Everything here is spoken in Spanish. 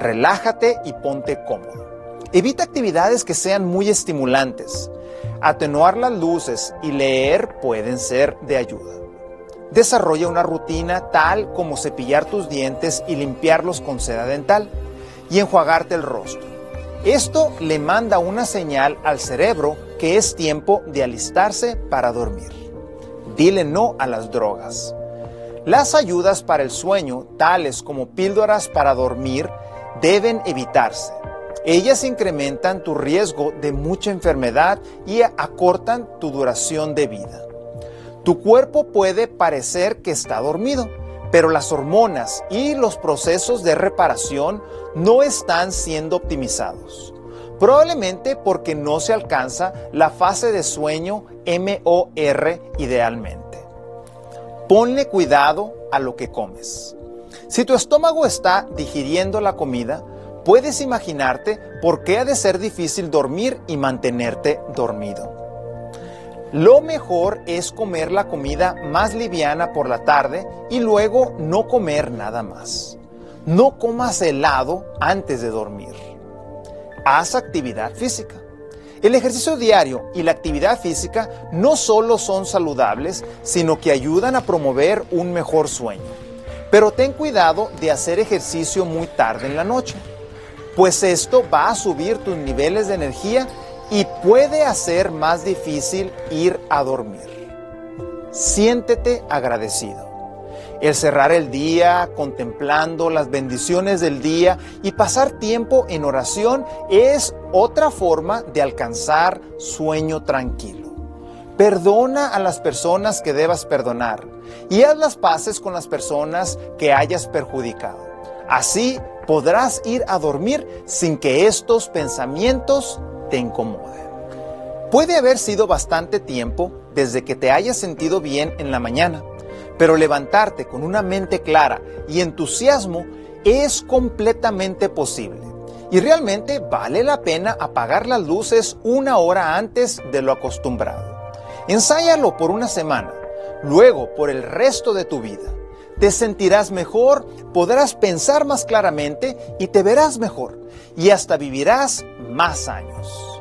Relájate y ponte cómodo. Evita actividades que sean muy estimulantes. Atenuar las luces y leer pueden ser de ayuda. Desarrolla una rutina tal como cepillar tus dientes y limpiarlos con seda dental y enjuagarte el rostro. Esto le manda una señal al cerebro que es tiempo de alistarse para dormir. Dile no a las drogas. Las ayudas para el sueño, tales como píldoras para dormir, deben evitarse. Ellas incrementan tu riesgo de mucha enfermedad y acortan tu duración de vida. Tu cuerpo puede parecer que está dormido, pero las hormonas y los procesos de reparación no están siendo optimizados. Probablemente porque no se alcanza la fase de sueño MOR idealmente. Ponle cuidado a lo que comes. Si tu estómago está digiriendo la comida, puedes imaginarte por qué ha de ser difícil dormir y mantenerte dormido. Lo mejor es comer la comida más liviana por la tarde y luego no comer nada más. No comas helado antes de dormir. Haz actividad física. El ejercicio diario y la actividad física no solo son saludables, sino que ayudan a promover un mejor sueño. Pero ten cuidado de hacer ejercicio muy tarde en la noche, pues esto va a subir tus niveles de energía y puede hacer más difícil ir a dormir. Siéntete agradecido. El cerrar el día contemplando las bendiciones del día y pasar tiempo en oración es otra forma de alcanzar sueño tranquilo. Perdona a las personas que debas perdonar y haz las paces con las personas que hayas perjudicado. Así podrás ir a dormir sin que estos pensamientos te incomoden. Puede haber sido bastante tiempo desde que te hayas sentido bien en la mañana, pero levantarte con una mente clara y entusiasmo es completamente posible. Y realmente vale la pena apagar las luces una hora antes de lo acostumbrado. Ensáyalo por una semana, luego por el resto de tu vida. Te sentirás mejor, podrás pensar más claramente y te verás mejor. Y hasta vivirás más años.